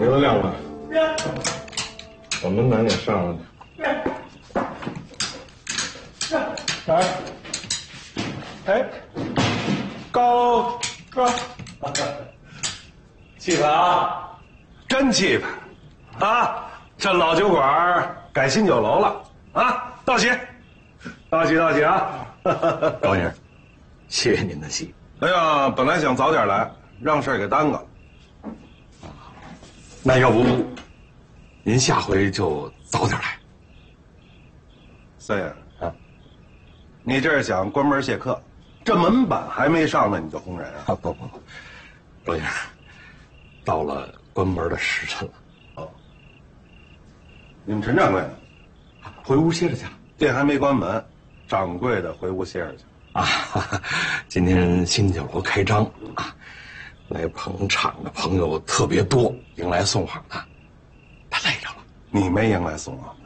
没了，亮子，把门板给上了去。 哎，高哥， 气派啊，真气派啊！这老酒馆改新酒楼了啊！道喜，道喜，道喜啊！ 高先生，谢谢您的喜。 哎呀，本来想早点来，让事儿给耽搁了。 那要不，您下回就早点来。 三爷啊，你这是想关门谢客？这门板还没上呢，你就轰人啊？ 不，高先生，到了关门的时辰了。 哦，你们陈掌柜呢？ 回屋歇着去了。 店还没关门，掌柜的回屋歇着去啊。今天新酒楼开张啊，来捧场的朋友特别多，迎来送往的，他累着了。 你没迎来送往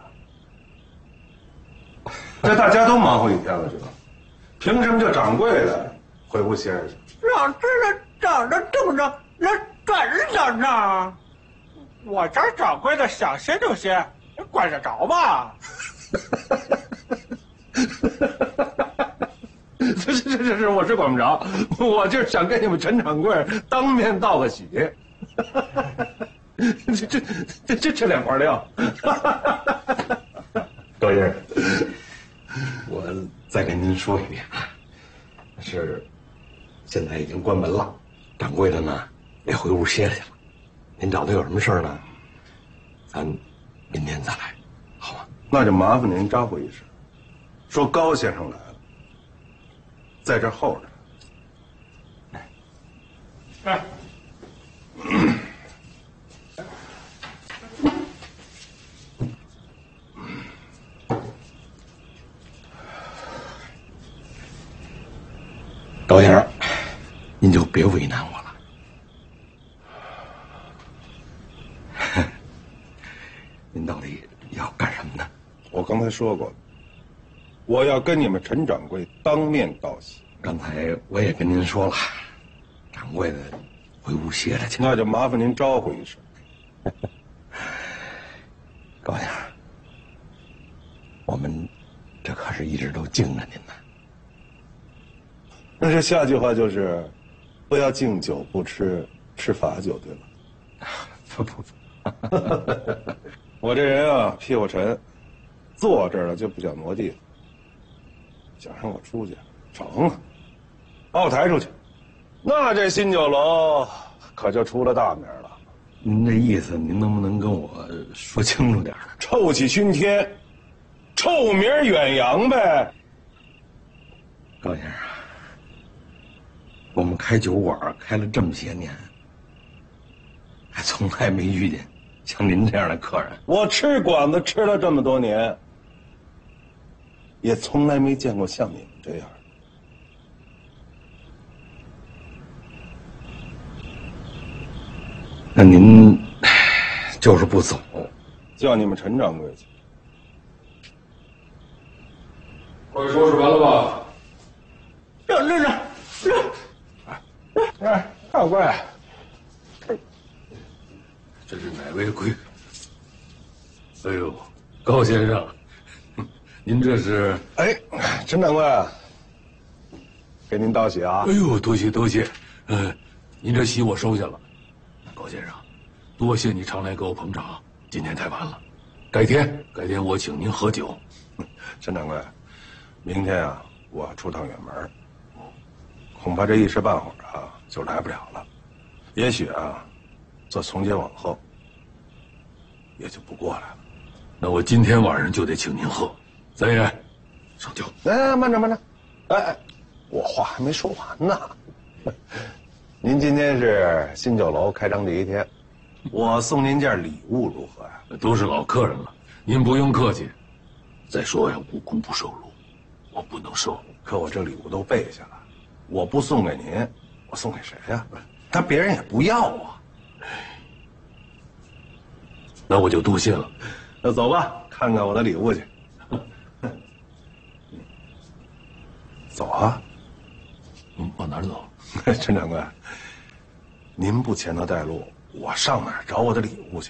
的，这大家都忙活一天了，是吧？凭什么这掌柜的回屋歇着去？ 让这长着正着，那干什呢？我这掌柜的想歇就歇，管得着吗？ 是，我是管不着，我就是想跟你们陈掌柜当面道个喜。这两块料。 高先生，我再跟您说一遍啊，是现在已经关门了，掌柜的呢也回屋歇着去了。您找他有什么事儿呢？咱明天再来，好吗？ 那就麻烦您招呼一声，说高先生来了，在这候着。 哎。 高先生，您就别为难我了。您到底要干什么呢？ 我刚才说过了，我要跟你们陈掌柜当面道喜。 刚才我也跟您说了，掌柜的回屋歇着去。 那就麻烦您招呼一声。 高先生，我们这可是一直都敬着您呢。 那这下句话就是，不要敬酒不吃，吃罚酒，对吧？ 不， 我这人啊，屁股沉，坐这儿了就不想挪地了。想让我出去，成啊，把我抬出去，那这新酒楼可就出了大名了。 您这意思，您能不能跟我说清楚点呢？ 臭气熏天，臭名远扬呗。 高先生，我们开酒馆开了这么些年，还从来没遇见像您这样的客人。 我吃馆子吃了这么多年，也从来没见过像你们这样。 那您就是不走， 叫你们陈掌柜去。 会收拾完了吧？ 掌柜， 这是哪位贵？哎呦，高先生，您这是？ 哎，陈掌柜，给您道喜啊！ 哎呦，多谢多谢，您这喜我收下了。高先生，多谢你常来给我捧场，今天太晚了，改天我请您喝酒。 陈掌柜，明天啊，我要出趟远门，恐怕这一时半会儿啊就来不了了。也许啊，这从今往后也就不过来了。 那我今天晚上就得请您喝，三爷，上酒。 哎，慢着，哎，我话还没说完呢。您今天是新酒楼开张第一天，我送您件礼物如何呀？ 都是老客人了，您不用客气。再说呀，无功不受禄，我不能收。 可我这礼物都备下了，我不送给您，我送给谁呀？他别人也不要啊。 那我就多谢了。 那走吧，看看我的礼物去。走啊！ 往哪儿走？ 陈掌柜，您不前头带路， 我上哪儿找我的礼物去？